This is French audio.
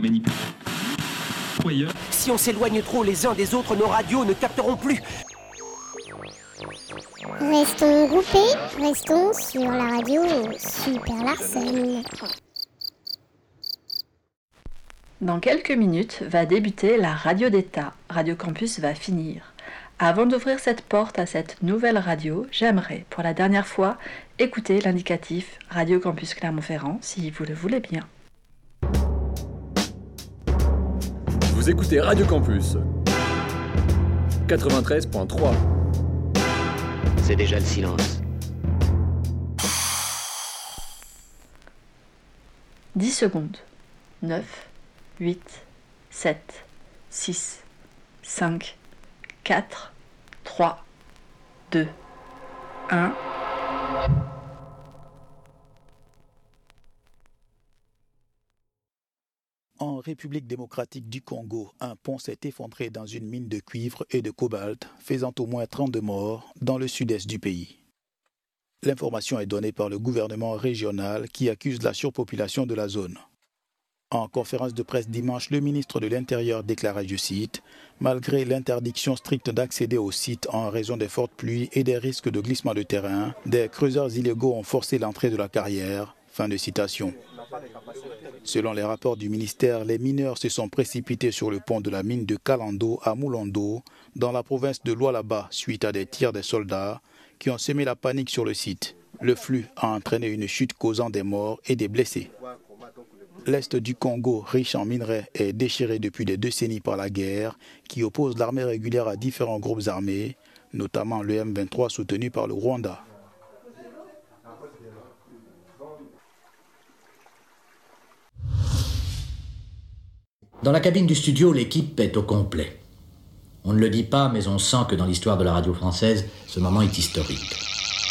manipulés. Si on s'éloigne trop les uns des autres, nos radios ne capteront plus. Restons groupés, restons sur la radio Super Larsen. Dans quelques minutes va débuter la radio d'État. Radio Campus va finir. Avant d'ouvrir cette porte à cette nouvelle radio, j'aimerais, pour la dernière fois, écouter l'indicatif Radio Campus Clermont-Ferrand, si vous le voulez bien. Vous écoutez Radio Campus 93.3. C'est déjà le silence. 10 secondes. 9, 8, 7, 6, 5, 4, 3, 2, 1... En République démocratique du Congo, un pont s'est effondré dans une mine de cuivre et de cobalt, faisant au moins 32 morts dans le sud-est du pays. L'information est donnée par le gouvernement régional qui accuse la surpopulation de la zone. En conférence de presse dimanche, le ministre de l'Intérieur déclarait, je cite, « Malgré l'interdiction stricte d'accéder au site en raison des fortes pluies et des risques de glissement de terrain, des creuseurs illégaux ont forcé l'entrée de la carrière. » Fin de citation. Selon les rapports du ministère, les mineurs se sont précipités sur le pont de la mine de Kalando à Moulondo, dans la province de Lualaba, suite à des tirs des soldats qui ont semé la panique sur le site. Le flux a entraîné une chute causant des morts et des blessés. L'Est du Congo, riche en minerais, est déchiré depuis des décennies par la guerre qui oppose l'armée régulière à différents groupes armés, notamment le M23 soutenu par le Rwanda. Dans la cabine du studio, l'équipe est au complet. On ne le dit pas, mais on sent que dans l'histoire de la radio française, ce moment est historique.